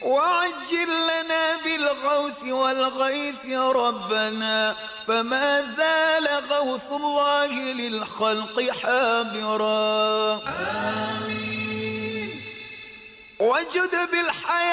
وعجل لنا بالغوث والغيث يا ربنا، فما زال غوث الله للخلق حاضرا. آمين. وجد بالحق